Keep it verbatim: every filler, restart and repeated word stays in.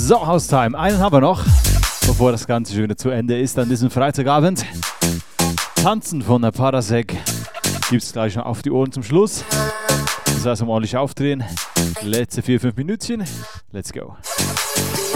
So, Haustime. Einen haben wir noch, bevor das Ganze schon wieder zu Ende ist an diesem Freitagabend. Tanzen von der Parasek gibt es gleich noch auf die Ohren zum Schluss. Das heißt, um ordentlich aufdrehen. Letzte vier, fünf Minütchen. Let's go.